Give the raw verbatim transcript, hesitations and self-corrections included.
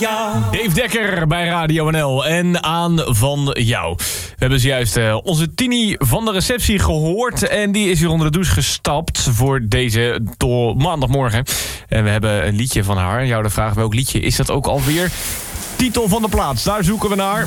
jou. Dave Dekker bij Radio N L en aan van jou. We hebben zojuist uh, onze Tini van de receptie gehoord. En die is hier onder de douche gestapt voor deze to- maandagmorgen. En we hebben een liedje van haar. Jou de vraag, welk liedje is dat ook alweer? Titel van de plaats, daar zoeken we naar.